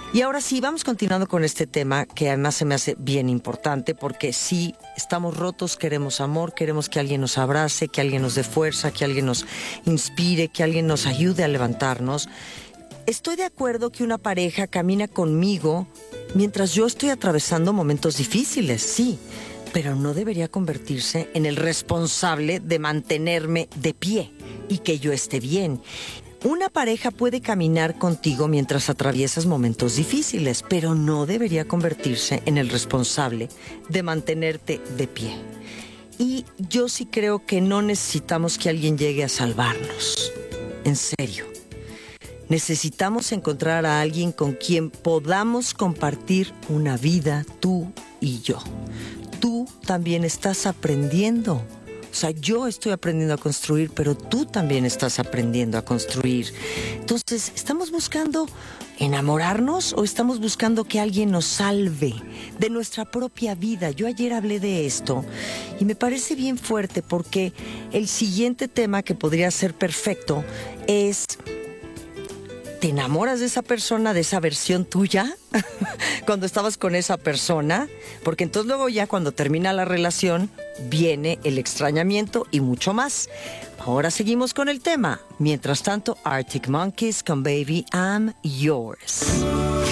Y ahora sí, vamos continuando con este tema que además se me hace bien importante porque sí, estamos rotos, queremos amor, queremos que alguien nos abrace, que alguien nos dé fuerza, que alguien nos inspire, que alguien nos ayude a levantarnos. Estoy de acuerdo que una pareja camina conmigo mientras yo estoy atravesando momentos difíciles, sí, pero no debería convertirse en el responsable de mantenerme de pie y que yo esté bien. Una pareja puede caminar contigo mientras atraviesas momentos difíciles, pero no debería convertirse en el responsable de mantenerte de pie. Y yo sí creo que no necesitamos que alguien llegue a salvarnos. En serio. Necesitamos encontrar a alguien con quien podamos compartir una vida, tú y yo. Tú también estás aprendiendo. O sea, yo estoy aprendiendo a construir, pero tú también estás aprendiendo a construir. Entonces, ¿estamos buscando enamorarnos o estamos buscando que alguien nos salve de nuestra propia vida? Yo ayer hablé de esto y me parece bien fuerte porque el siguiente tema que podría ser perfecto es... ¿te enamoras de esa persona, de esa versión tuya? Cuando estabas con esa persona, porque entonces luego ya cuando termina la relación viene el extrañamiento y mucho más. Ahora seguimos con el tema. Mientras tanto, Arctic Monkeys con Baby I'm Yours.